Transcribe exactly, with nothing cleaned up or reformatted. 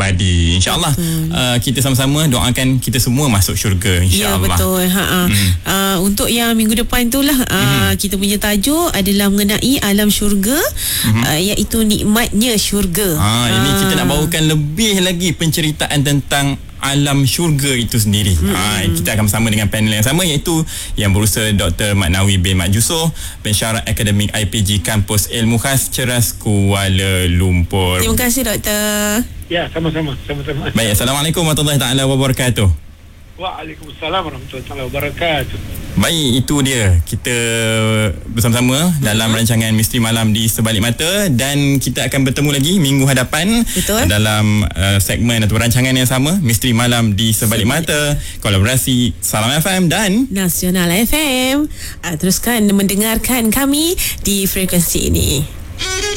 abadi. InsyaAllah uh, kita sama-sama doakan kita semua masuk syurga, insyaAllah. Ya, betul. Ha, ha. Hmm. Uh, untuk yang minggu depan itulah uh, hmm. kita punya tajuk adalah mengenai alam syurga, hmm. uh, iaitu nikmatnya syurga. Ha, uh. Ini kita nak bawakan lebih lagi penceritaan tentang alam syurga itu sendiri. Hmm. Ha, kita akan bersama dengan panel yang sama, iaitu yang berusaha Doktor Maknawi bin Mat Jusoh, pensyarah akademik I P G Kampus Ilmu Khas Ceras Kuala Lumpur. Terima kasih Doktor. Ya, sama-sama, sama-sama. Baik, Assalamualaikum warahmatullahi taala wabarakatuh. Waalaikumsalam warahmatullahi taala wabarakatuh. Baik, itu dia kita bersama-sama dalam hmm. rancangan Misteri Malam di Sebalik Mata, dan kita akan bertemu lagi minggu hadapan. Betul. Dalam uh, segmen atau rancangan yang sama, Misteri Malam di Sebalik Mata, kolaborasi Salam F M dan Nasional F M. Uh, teruskan mendengarkan kami di frekuensi ini.